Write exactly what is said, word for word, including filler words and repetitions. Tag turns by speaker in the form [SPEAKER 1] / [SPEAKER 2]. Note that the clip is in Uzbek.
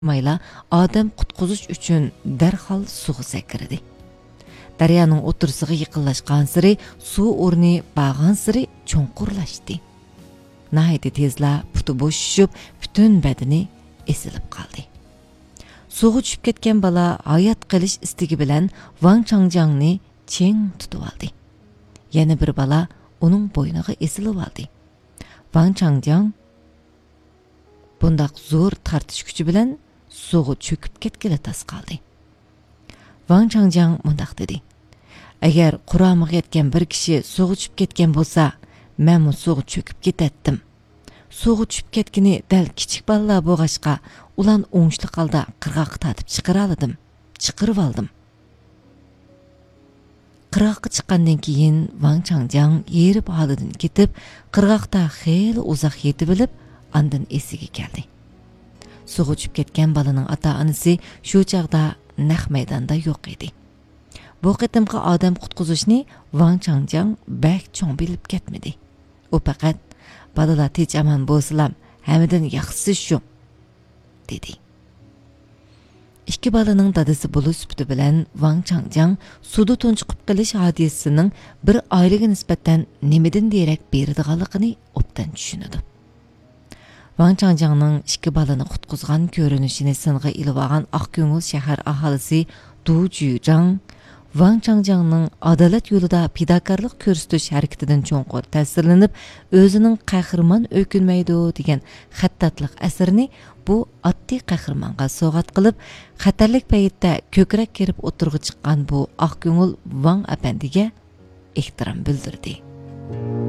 [SPEAKER 1] mayla odam qutqizish uchun darhol suvga sakradi. Daryoning o'tirsig'i yaqinlashgan siri suv o'rni bag'an siri cho'nqurlashdi. Nahaydi tezla puti bo'shishib, butun badani esilib qoldi. Suvga tushib ketgan bola hayot qilish istigi bilan Wang Changjangni cheng tutib oldi. Yana bir bola uning bo'yniga esilib oldi. Wang Changjang bundaq zo'r tartish kuchi bilan suvga cho'kib ketgili tas qoldi. Wang Changjang mundaq dedi: "Agar quramiga yetgan bir kishi suvga tushib ketgan bo'lsa, men u suvga cho'kib ketatdim. Suvga tushib ketgini dal kichik bolalar bo'lg'achqa, ulan o'ngishli holda qirg'oqqa tatib chiqara oldim, chiqirib oldim." Qirg'oqqa chiqqandan keyin Wang Changjang yerib holidan ketib, qirg'oqda xeyli uzoq yetib bilib, andan esiga keldi. Suvga tushib ketgan bolaning ota-onasi shu chaqda naq maydonda yo'q edi. Bu qitimqi odam qutqizishni Wang Changjang bak cho'ng bilib ketmadi. U faqat bolalar tinch aman bo'lsalam, hamidan yaxshisi shu dedi. Ikki bolaning dadasi bo'lish sifati bilan Wang Changjang suvda tunchiqib qilish hodisasining bir oilaga nisbatan nimadan derak beradiganligini obdan tushunadi. Wang Changjangning ikki bolani qutqizgan ko'rinishini singa ilib olgan Oqko'ngil shahar aholisi Du Juyang Wang Changjangning adolat yo'lida fidokorlik ko'rsatish harakatidan cho'nqur ta'sirlanib, o'zining qahramon o'kinmaydi degan xattatliq asarni bu oddiy qahramonga sovg'at qilib, xatarlik paytda ko'krak kerib o'tirg'i chiqqan bu Oqko'ngil Wang apandiga ehtirom bildirdi.